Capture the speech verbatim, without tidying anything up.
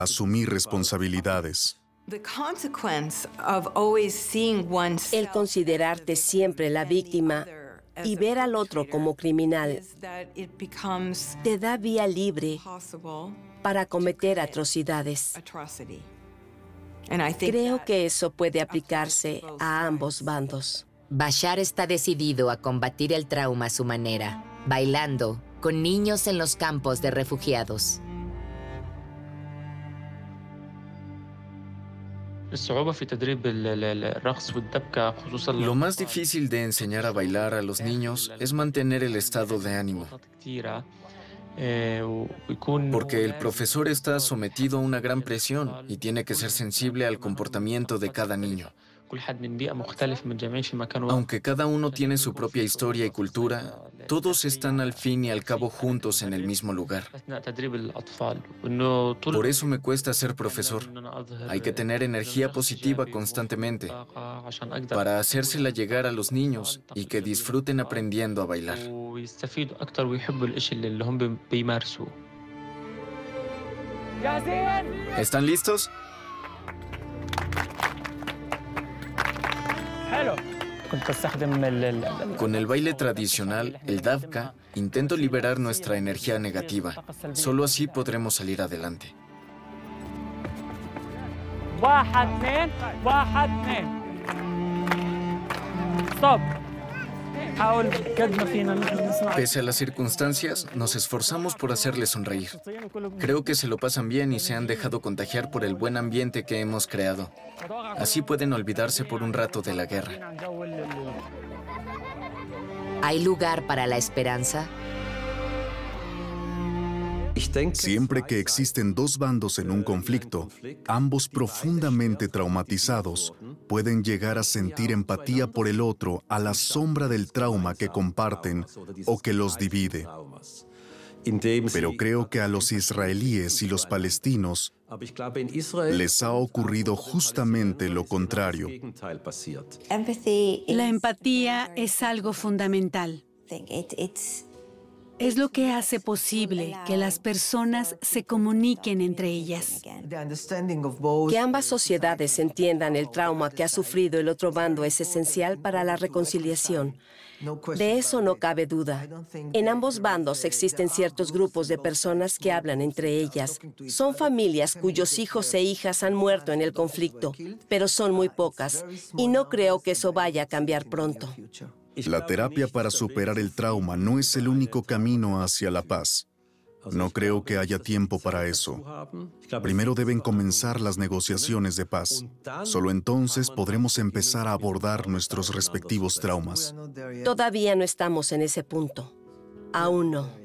asumir responsabilidades. El considerarte siempre la víctima y ver al otro como criminal te da vía libre para cometer atrocidades. Creo que eso puede aplicarse a ambos bandos. Bashar está decidido a combatir el trauma a su manera, bailando con niños en los campos de refugiados. Lo más difícil de enseñar a bailar a los niños es mantener el estado de ánimo, porque el profesor está sometido a una gran presión y tiene que ser sensible al comportamiento de cada niño. Aunque cada uno tiene su propia historia y cultura, todos están al fin y al cabo juntos en el mismo lugar. Por eso me cuesta ser profesor. Hay que tener energía positiva constantemente para hacérsela llegar a los niños y que disfruten aprendiendo a bailar. ¿Están listos? Con el baile tradicional, el Davka, intento liberar nuestra energía negativa. Solo así podremos salir adelante. Stop. Pese a las circunstancias, nos esforzamos por hacerles sonreír. Creo que se lo pasan bien y se han dejado contagiar por el buen ambiente que hemos creado. Así pueden olvidarse por un rato de la guerra. ¿Hay lugar para la esperanza? Siempre que existen dos bandos en un conflicto, ambos profundamente traumatizados, pueden llegar a sentir empatía por el otro a la sombra del trauma que comparten o que los divide. Pero creo que a los israelíes y los palestinos les ha ocurrido justamente lo contrario. La empatía es algo fundamental. Es lo que hace posible que las personas se comuniquen entre ellas. Que ambas sociedades entiendan el trauma que ha sufrido el otro bando es esencial para la reconciliación. De eso no cabe duda. En ambos bandos existen ciertos grupos de personas que hablan entre ellas. Son familias cuyos hijos e hijas han muerto en el conflicto, pero son muy pocas, y no creo que eso vaya a cambiar pronto. La terapia para superar el trauma no es el único camino hacia la paz. No creo que haya tiempo para eso. Primero deben comenzar las negociaciones de paz. Solo entonces podremos empezar a abordar nuestros respectivos traumas. Todavía no estamos en ese punto. Aún no.